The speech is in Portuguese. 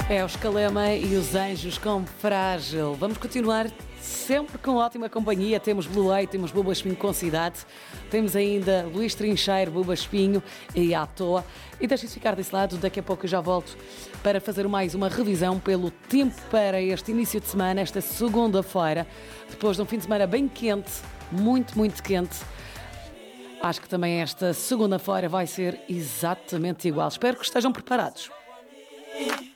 É o Escalema e os Anjos com Frágil. Vamos continuar sempre com ótima companhia. Temos Blue Eye, temos Buba Espinho com Cidade, temos ainda Luís Trincheiro, Buba Espinho e à toa. E deixem-se ficar desse lado, daqui a pouco eu já volto para fazer mais uma revisão pelo tempo para este início de semana, esta segunda-feira, depois de um fim de semana bem quente, muito quente. Acho que também esta segunda-feira vai ser exatamente igual. Espero que estejam preparados.